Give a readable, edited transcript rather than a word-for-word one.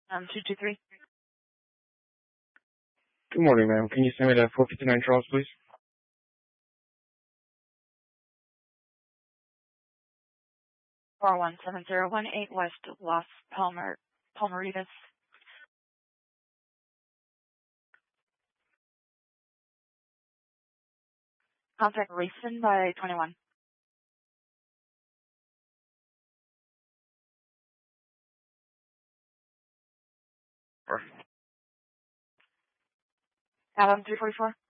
223. Good morning, ma'am. Can you send me to 459 Charles, please? 417018 West Las Palmeritas. Contact Racing by 21. Adam 344.